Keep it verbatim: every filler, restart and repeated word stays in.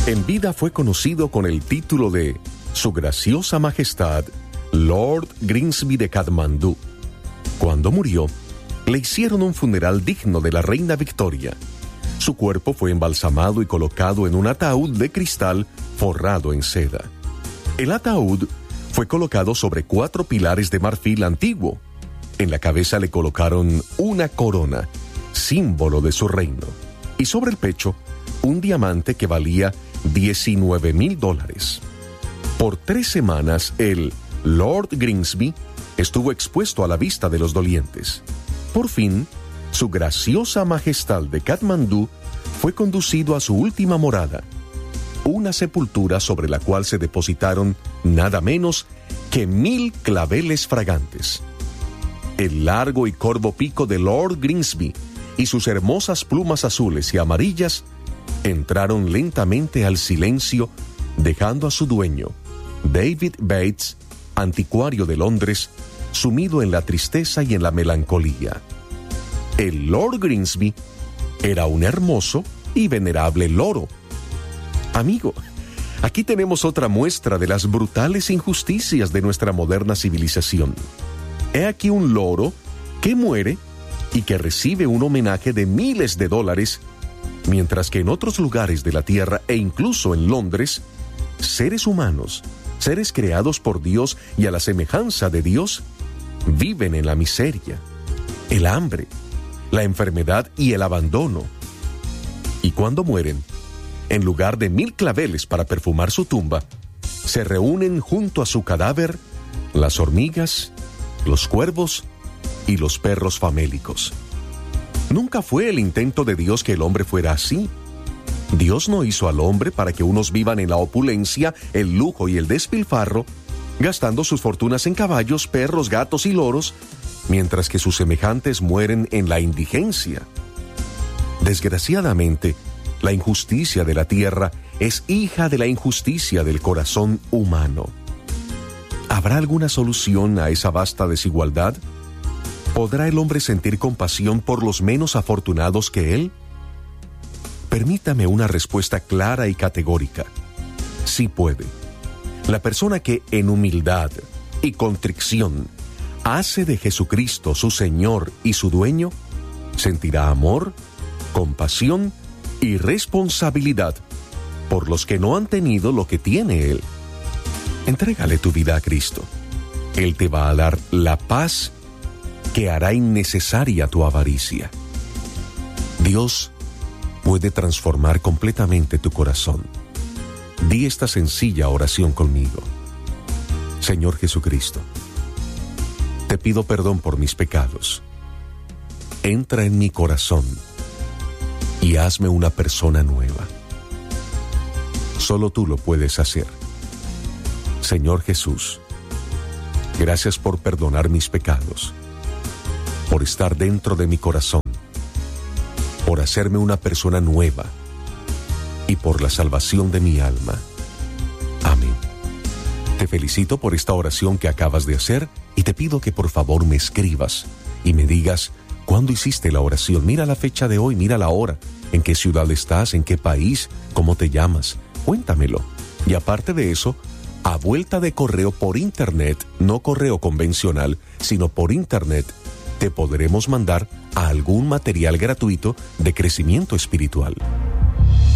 En vida fue conocido con el título de Su Graciosa Majestad, Lord Grimsby de Katmandú. Cuando murió, le hicieron un funeral digno de la reina Victoria. Su cuerpo fue embalsamado y colocado en un ataúd de cristal forrado en seda. El ataúd fue colocado sobre cuatro pilares de marfil antiguo. En la cabeza le colocaron una corona, símbolo de su reino, y sobre el pecho un diamante que valía diecinueve mil dólares. Por tres semanas el Lord Grimsby estuvo expuesto a la vista de los dolientes. Por fin, su graciosa majestad de Katmandú fue conducido a su última morada, una sepultura sobre la cual se depositaron nada menos que mil claveles fragantes. El largo y corvo pico de Lord Grimsby y sus hermosas plumas azules y amarillas entraron lentamente al silencio, dejando a su dueño, David Bates, anticuario de Londres, sumido en la tristeza y en la melancolía. El Lord Grimsby era un hermoso y venerable loro. Amigo, aquí tenemos otra muestra de las brutales injusticias de nuestra moderna civilización. He aquí un loro que muere y que recibe un homenaje de miles de dólares, mientras que en otros lugares de la tierra e incluso en Londres, seres humanos, seres creados por Dios y a la semejanza de Dios, viven en la miseria, el hambre, la enfermedad y el abandono. Y cuando mueren, en lugar de mil claveles para perfumar su tumba, se reúnen junto a su cadáver las hormigas, los cuervos y los perros famélicos. Nunca fue el intento de Dios que el hombre fuera así. Dios no hizo al hombre para que unos vivan en la opulencia, el lujo y el despilfarro, gastando sus fortunas en caballos, perros, gatos y loros, mientras que sus semejantes mueren en la indigencia. Desgraciadamente, la injusticia de la tierra es hija de la injusticia del corazón humano. ¿Habrá alguna solución a esa vasta desigualdad? ¿Podrá el hombre sentir compasión por los menos afortunados que él? Permítame una respuesta clara y categórica. Sí puede. La persona que en humildad y contrición hace de Jesucristo su Señor y su dueño, sentirá amor, compasión y responsabilidad por los que no han tenido lo que tiene Él. Entrégale tu vida a Cristo. Él te va a dar la paz que hará innecesaria tu avaricia. Dios puede transformar completamente tu corazón. Di esta sencilla oración conmigo. Señor Jesucristo, te pido perdón por mis pecados. Entra en mi corazón y hazme una persona nueva. Solo tú lo puedes hacer. Señor Jesús, gracias por perdonar mis pecados, por estar dentro de mi corazón, por hacerme una persona nueva y por la salvación de mi alma. Amén. Te felicito por esta oración que acabas de hacer y te pido que por favor me escribas y me digas cuándo hiciste la oración. Mira la fecha de hoy, mira la hora, en qué ciudad estás, en qué país, cómo te llamas. Cuéntamelo. Y aparte de eso, a vuelta de correo por internet, no correo convencional, sino por internet, te podremos mandar a algún material gratuito de crecimiento espiritual.